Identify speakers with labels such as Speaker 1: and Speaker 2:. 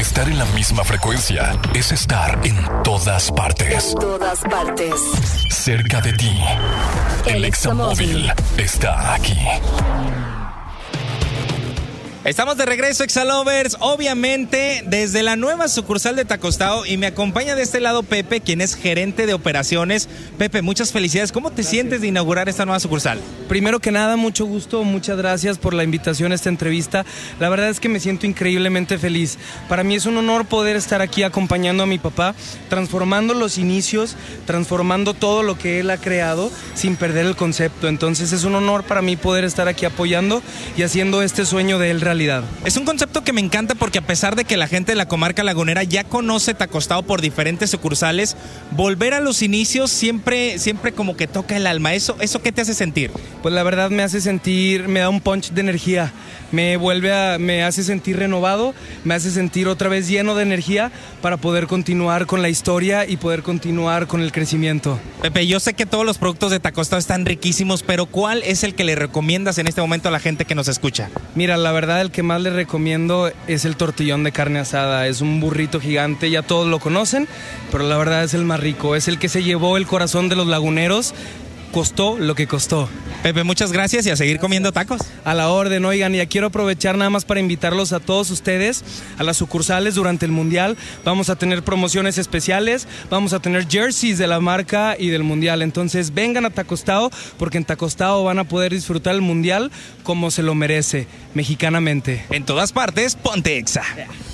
Speaker 1: Estar en la misma frecuencia es estar en todas partes.
Speaker 2: En todas partes.
Speaker 1: Cerca de ti. El Examóvil está aquí.
Speaker 3: Estamos de regreso, Exalovers, obviamente desde la nueva sucursal de Tacostao, y me acompaña de este lado Pepe, quien es gerente de operaciones. Pepe, muchas felicidades. ¿Cómo te sientes de inaugurar esta nueva sucursal?
Speaker 4: Primero que nada, mucho gusto, muchas gracias por la invitación a esta entrevista. La verdad es que me siento increíblemente feliz. Para mí es un honor poder estar aquí acompañando a mi papá, transformando los inicios, transformando todo lo que él ha creado sin perder el concepto. Entonces es un honor para mí poder estar aquí apoyando y haciendo este sueño de él realidad.
Speaker 3: Es un concepto que me encanta porque, a pesar de que la gente de la comarca lagunera ya conoce Tacostao por diferentes sucursales, volver a los inicios siempre como que toca el alma. ¿Eso qué te hace sentir?
Speaker 4: Pues la verdad me hace sentir, me da un punch de energía, me hace sentir renovado, me hace sentir otra vez lleno de energía para poder continuar con la historia y poder continuar con el crecimiento.
Speaker 3: Pepe, yo sé que todos los productos de Tacostao están riquísimos, pero ¿cuál es el que le recomiendas en este momento a la gente que nos escucha?
Speaker 4: Mira, la verdad el que más les recomiendo es el tortillón de carne asada. Es un burrito gigante, ya todos lo conocen, pero la verdad es el más rico, es el que se llevó el corazón de los laguneros. Costó lo que costó.
Speaker 3: Pepe, muchas gracias y a seguir comiendo tacos.
Speaker 4: A la orden, oigan, y quiero aprovechar nada más para invitarlos a todos ustedes a las sucursales durante el Mundial. Vamos a tener promociones especiales, vamos a tener jerseys de la marca y del Mundial. Entonces vengan a Tacostao, porque en Tacostao van a poder disfrutar el Mundial como se lo merece, mexicanamente.
Speaker 3: En todas partes, ponte Exa.